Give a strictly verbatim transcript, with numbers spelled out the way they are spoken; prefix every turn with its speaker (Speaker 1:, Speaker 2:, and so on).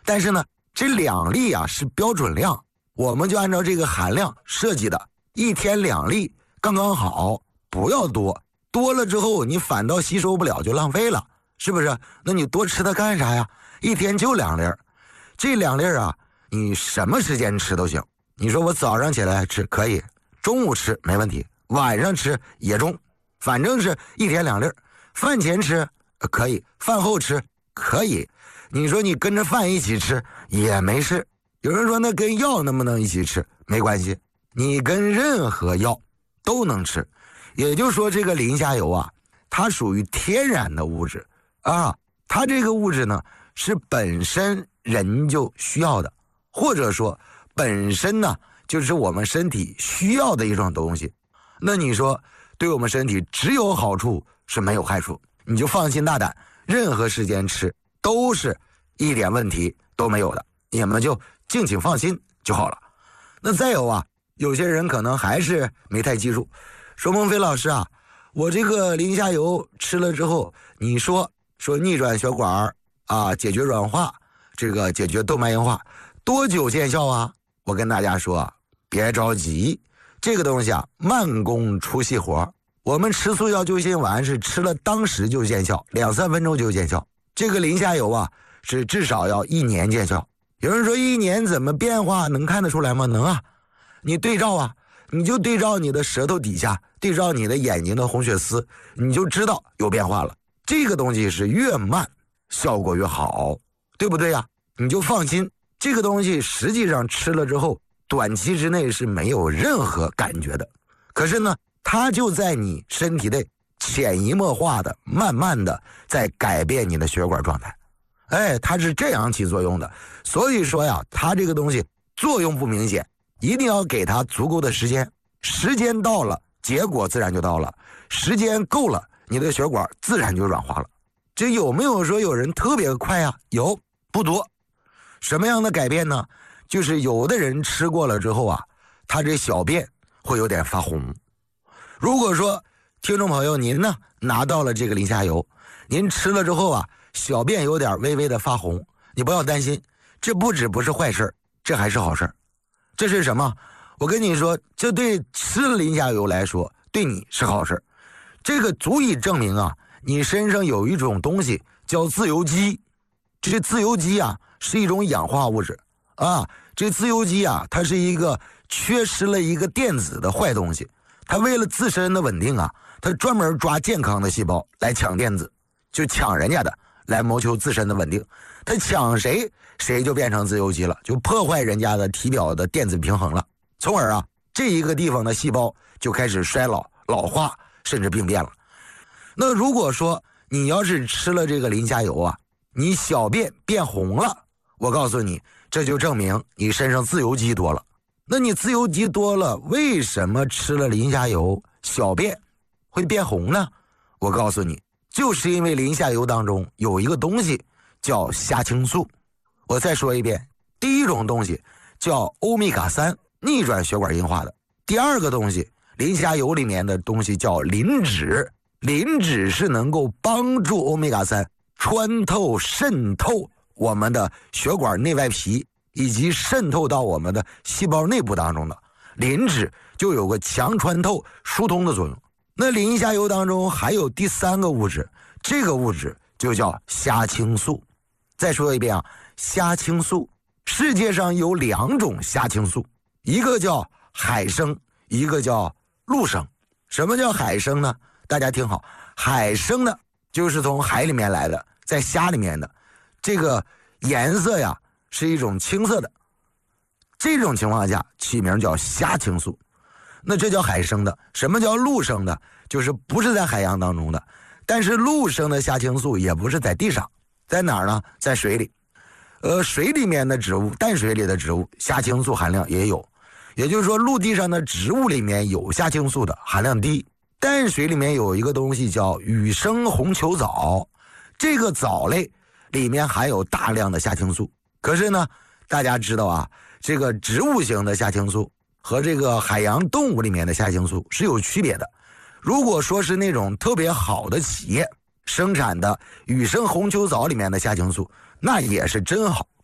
Speaker 1: 但是呢，这两粒啊是标准量，我们就按照这个含量设计的，一天两粒刚刚好，不要多，多了之后你反倒吸收不了，就浪费了，是不是？那你多吃它干啥呀？一天就两粒，这两粒啊，你什么时间吃都行。你说我早上起来吃可以，中午吃没问题，晚上吃也中，反正是一天两粒。饭前吃可以，饭后吃可以，你说你跟着饭一起吃也没事。有人说那跟药能不能一起吃？没关系，你跟任何药都能吃。也就是说这个磷虾油啊，它属于天然的物质啊，它这个物质呢是本身人就需要的，或者说本身呢就是我们身体需要的一种东西。那你说对我们身体只有好处是没有害处，你就放心大胆，任何时间吃都是一点问题都没有的，你们就敬请放心就好了。那再有啊，有些人可能还是没太记住，说孟非老师啊，我这个磷虾油吃了之后，你说说逆转血管啊，解决软化，这个解决动脉硬化，多久见效啊？我跟大家说，别着急，这个东西啊，慢工出细活。我们吃速效救心丸是吃了当时就见效，两三分钟就见效。这个磷虾油啊，是至少要一年见效。有人说一年怎么变化能看得出来吗？能啊，你对照啊，你就对照你的舌头底下，对照你的眼睛的红血丝，你就知道有变化了。这个东西是越慢效果越好，对不对呀？你就放心，这个东西实际上吃了之后短期之内是没有任何感觉的，可是呢它就在你身体内潜移默化的慢慢的在改变你的血管状态。哎，它是这样起作用的。所以说呀，它这个东西作用不明显，一定要给它足够的时间，时间到了结果自然就到了，时间够了你的血管自然就软化了。这有没有说有人特别快啊？有，不多。什么样的改变呢？就是有的人吃过了之后啊，他这小便会有点发红。如果说听众朋友您呢拿到了这个磷虾油，您吃了之后啊，小便有点微微的发红，你不要担心，这不止不是坏事，这还是好事。这是什么？我跟你说，这对吃了磷虾油来说，对你是好事。这个足以证明啊，你身上有一种东西叫自由基。这自由基啊是一种氧化物质啊，这自由基啊它是一个缺失了一个电子的坏东西，它为了自身的稳定啊，它专门抓健康的细胞来抢电子，就抢人家的来谋求自身的稳定。它抢谁谁就变成自由基了，就破坏人家的体表的电子平衡了，从而啊这一个地方的细胞就开始衰老老化，甚至病变了。那如果说你要是吃了这个磷虾油啊，你小便变红了，我告诉你，这就证明你身上自由基多了。那你自由基多了，为什么吃了磷虾油小便会变红呢？我告诉你，就是因为磷虾油当中有一个东西叫虾青素。我再说一遍，第一种东西叫欧米伽三，逆转血管硬化的。第二个东西，磷虾油里面的东西叫磷脂，磷脂是能够帮助欧米伽三穿透渗透我们的血管内外皮，以及渗透到我们的细胞内部当中的。磷脂就有个强穿透疏通的作用。那磷虾油当中还有第三个物质，这个物质就叫虾青素。再说一遍啊，虾青素，世界上有两种虾青素，一个叫海生，一个叫陆生。什么叫海生呢？大家听好，海生的就是从海里面来的，在虾里面的，这个颜色呀是一种青色的，这种情况下起名叫虾青素。那这叫海生的。什么叫陆生的？就是不是在海洋当中的，但是陆生的虾青素也不是在地上，在哪儿呢？在水里。呃，水里面的植物，淡水里的植物虾青素含量也有，也就是说陆地上的植物里面有虾青素的含量低。淡水里面有一个东西叫雨生红球藻，这个藻类里面含有大量的虾青素。可是呢，大家知道啊，这个植物型的虾青素和这个海洋动物里面的虾青素是有区别的。如果说是那种特别好的企业生产的雨生红球藻里面的虾青素，那也是真好，